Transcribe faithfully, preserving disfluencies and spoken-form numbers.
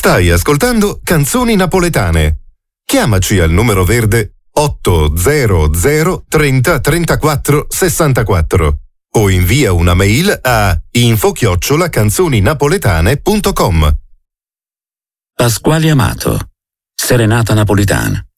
Stai ascoltando Canzoni Napoletane. Chiamaci al numero verde otto zero zero trenta trentaquattro sessantaquattro o invia una mail a info chiocciola canzoninapoletane punto com. Pasquale Amato, Serenata Napolitana.